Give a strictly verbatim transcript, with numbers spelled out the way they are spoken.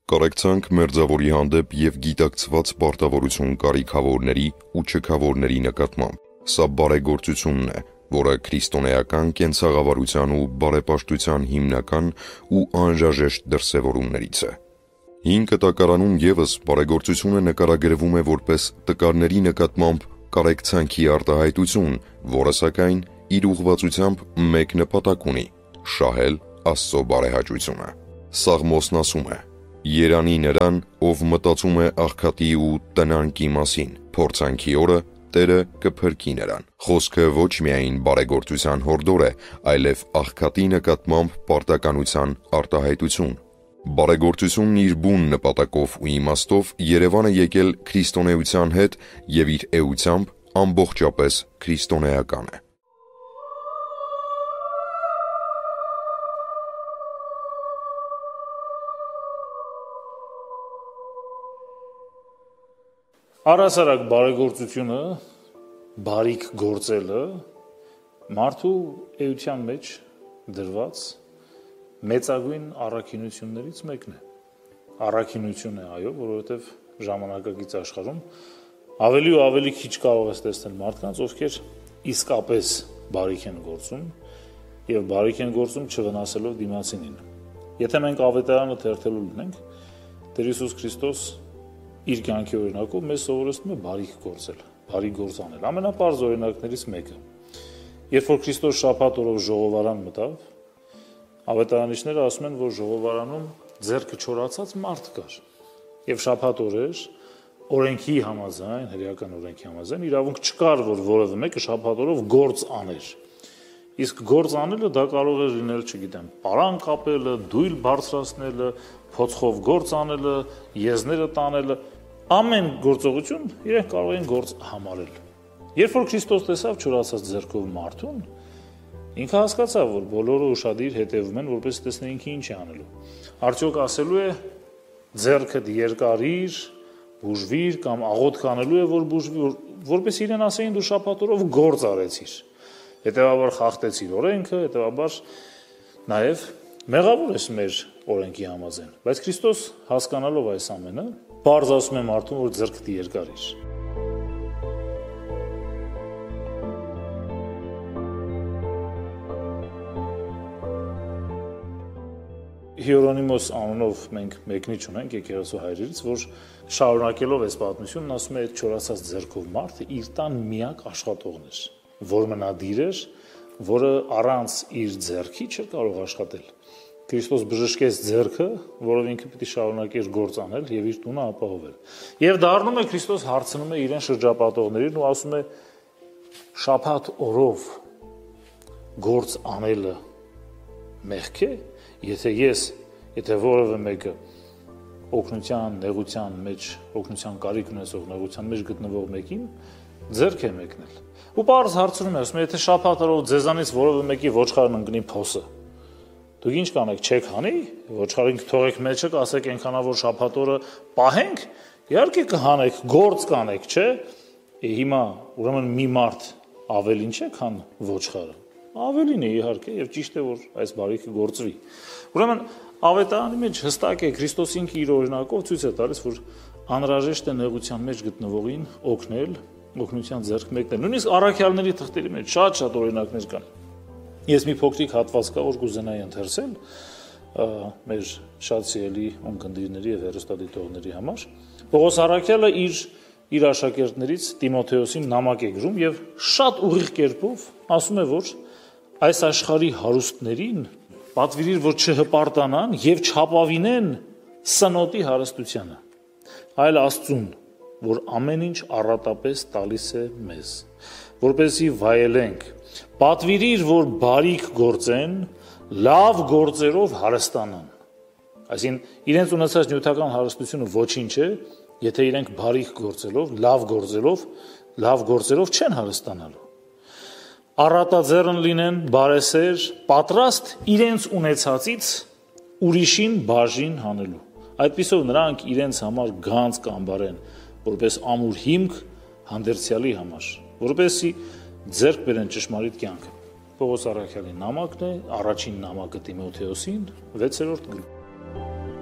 Կարեկցանք մերձավորի հանդեպ և գիտակցված պարտավորություն կարիքավորների ու չքավորների նկատմամբ։ Սա բարեգործությունն է, որը քրիստոնեական կենցաղավարության ու բարեպաշտության հիմնական ու անհրաժեշտ դրսևորումներից է։ Հին Կտակարանում ևս բարեգործությունը նկարագրվում է որպես տկարների նկատմամբ կարեկցանքի արտահայտություն, որը սակայն իր ուղղվածությամբ մեկ նպատակ ունի՝ շահել Աստծո բարեհաճությունը։ Սաղմոսն ասում է. «Երանի նրան, ով մտածում է աղքատի ու տնանկի մասին, փորձանքի օրը Տերը կփրկի նրան»։ Խոսքը ոչ միայն բարեգործության հորդոր է, այլև աղքատի նկատմամբ պարտականության արտահայտություն։ Բարեգործությունն իր բուն նպատակով ու իմաստով Երևան է եկել քրիստոնեության հետ և իր էությամբ ամբողջապես քրիստոնեական է։ Առհասարակ բարեգործությունը, բարիք գործելը մարդու էության մեջ դրված մեծագույն առաքինություններից մեկն է։ Առաքինություն է, այո, որովհետև ժամանակակից աշխարհում ավելի ու ավելի քիչ կարող ես տեսնել մարդկանց, ովքեր իսկապես բարիք են գործում եւ բարիք են գործում չվնասելով դիմացինին։ Եթե մենք ավետարանը թերթելու լինենք, Տեր Հիսուս Քրիստոս իր կյանքի օրինակով մեզ սովորեցնում է բարիք գործել, բարիք գործ անել։ Ամենապարզ օրինակներից մեկը։ Երբ որ Քրիստոս շաբաթ օրով ժողովարան մտավ, ավետարանիչները ասում են, որ ժողովարանում ձեռքը չորացած մարդ կար։ Եվ շաբաթ օրեր օրենքի համաձայն, հրեական օրենքի համաձայն իրավունք չկար, որ որևէ մեկը շաբաթ օրով գործ աներ։ Իսկ գործ անելը դա կարող է լինել, չգիտեմ, պարան կապելը, դույլ բարձրացնելը, փոცხով գործ անելը, եզները տանելը, ամեն գործողություն իրենք կարող են գործ համարել։ Երբ որ Քրիստոս տեսավ չորացած ձեռքով մարդուն, ինքը հասկացավ, որ բոլորը ուշադիր հետևում են, որպես տեսնեն ինքը ինչ է անելու։ Արդյոք ասելու է ձեռքդ երկարիր, բուժվիր կամ աղոթք անելու է, որ բուժվի, որպես իրեն ասեին դու շաբաթ օրով գործ արեցիր։ Հետևաբար խախտեցիր օրենքը, հետևաբար նաև մեղավոր ես մեր օրենքի համաձայն։ Բայց Քրիստոս հասկանալով այս ամենը, պարզ ասում է մարդուն, որ ձեռքդ երկարիր։ Հիերոնիմոս անունով մենք մեկնիչ ունենք եկեղեցու հայրերից, որ շարունակելով այս պատմությունն ասում է, այդ չորացած ձեռքով մարդը իր տան միակ աշխատողն էր, որ մնադիր էր, որը առանց իր ձեռքի չէր կարող աշխատել։ Քրիստոս բժշկեց ձեռքը, որով ինքը պիտի շարունակեր գործ անել եւ իր տունը ապահովել։ Եվ դառնում է Քրիստոս հարցնում է իրեն շրջապատողներին ու ասում է. շաբաթ օրով գործ անելը մեղք է, եթե ես, եթե որևէ մեկը օգնության, նեղության մեջ, օգնության կարիք ունեցող նեղության մեջ գտնվող մեկին ձեռք է մեկնել։ Ու պարզ հարցնում է, ասում է, եթե շաբաթ օրով ձեզանից որևէ մեկի ոչխարն ընկնի փոսը, դուք ինչ կանեք, չեք հանի, ոչխարին թողեք մեջը, ասեք այնքանավոր շաբաթ օրը պահենք, իհարկե կհանեք, գործ կանեք, չէ՞։ Հիմա ուրեմն մի մարդ ավելին չէ, քան ոչխարը։ Ավելին է իհարկե, եւ ճիշտ է, որ այս բարիքը գործվի։ Ուրեմն ավետարանի մեջ հստակ է Քրիստոս ինքը իր օրինակով ցույց է տալիս, որ անհրաժեշտ է նեղության մեջ գտնվողին օգնել, օգնության ձեռք մեկնել։ Նույնիսկ առաքյալների թղթերի մեջ շատ-շատ օրինակներ կան։ Ես մի փոքրիկ հատված կա, որ կուզենայի ընթերցել մեր շատ սիրելի ունկնդիրների եւ հեռուստադիտողների համար։ Պողոս առաքյալը իր իր աշակերտներից Տիմոթեոսին նամակ է գրում եւ շատ ուղիղ կերպով ասում է, որ այս աշխարհի հարուստներին պատվիրիր, որ չհպարտանան եւ չապավինեն սնոտի հարստությանը, այլ Աստծուն, որ ամեն ինչ առատապես տալիս է մեզ, որպեսզի վայելենք։ Պատվիրիր, որ բարիք գործեն, լավ գործերով հարստանան։ Այսինքն իրենց ունեցած նյութական հարստությունը ոչինչ է, եթե իրենք բարիք գործելով, լավ գործելով, լավ գործերով չեն հարստանալու։ Առատաձեռն լինեն, բարեսեր, պատրաստ իրենց ունեցածից ուրիշին բաժին հանելու։ Այդպիսով նրանք իրենց համար գանձ կամբարեն, որպես ամուր հիմք հանդերձյալի համար, որպեսզի ձեռք բերեն ճշմարիտ կյանքը։ Պողոս առաքյալի նամակն է, առաջին նամակը Տիմոթեոսին, վեցերորդ գլուխ։